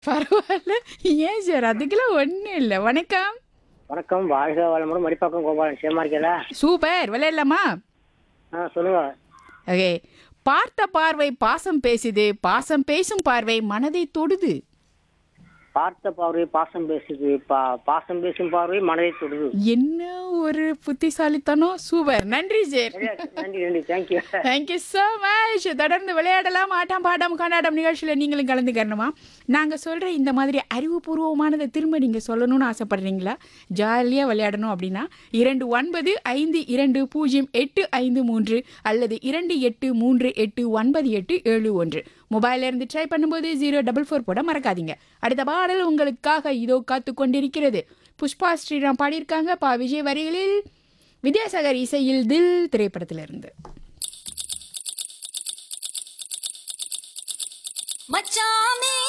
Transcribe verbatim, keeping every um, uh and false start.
பரவால்ல. ஏன் சார் அதுக்கெல்லாம் ஒண்ணும் இல்ல. வணக்கம். வணக்கம். வாழ்க வளமுடன். மடிப்பாக்கம் கோபாலன். சேமா இருக்கீங்களா? சூப்பர். விளையாடலாமா? ஆ சொல்லுங்க. ஓகே. பார்த்த பார்வை பாசம் பேசுது, பாசம் பேசும் பார்வை மனதை தொடுது. பார்த்த பார்வை பாசம் பேசுது, பா பாசம் பேசும் பார்வை மனதை தொடுது. என்ன ஒரு புத்திசாலித்தனம். சூப்பர். நன்றி சார். சரியா? நன்றி நன்றி. தேங்க்யூ. Thank you so much. தொடர்ந்து விளையாடலாம். ஆட்டம் பாட்டம் கொண்டாட்டம் நிகழ்ச்சியில் நீங்களும் கலந்துக்கணுமா? நாங்கள் சொல்கிற இந்த மாதிரி அறிவுபூர்வமானதை திரும்ப நீங்கள் சொல்லணும்னு ஆசைப்படுறீங்களா? ஜாலியாக விளையாடணும் அப்படின்னா இரண்டு ஒன்பது ஐந்து இரண்டு பூஜ்ஜியம் எட்டு ஐந்து மூன்று அல்லது இரண்டு எட்டு மூன்று எட்டு ஒன்பது எட்டு ஏழு ஒன்று மொபைலில் இருந்து ட்ரை பண்ணும்போது ஜீரோ டபுள் ஃபோர் போட மறக்காதீங்க. அடுத்த பாடல் உங்களுக்காக இதோ காத்து கொண்டிருக்கிறது. புஷ்பா ஸ்ரீராம் பாடியிருக்காங்க. பா விஜய் வரிகளில் வித்யாசாகர் இசையில் தில் திரைப்படத்திலிருந்து. மச்சாமே